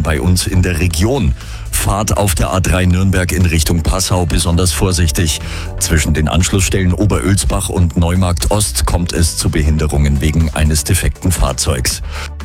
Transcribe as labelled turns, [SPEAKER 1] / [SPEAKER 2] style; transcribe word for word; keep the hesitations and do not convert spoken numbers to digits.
[SPEAKER 1] bei uns in der Region. Fahrt auf der A drei Nürnberg in Richtung Passau besonders vorsichtig. Zwischen den Anschlussstellen Oberölsbach und Neumarkt Ost kommt es zu Behinderungen wegen eines defekten Fahrzeugs.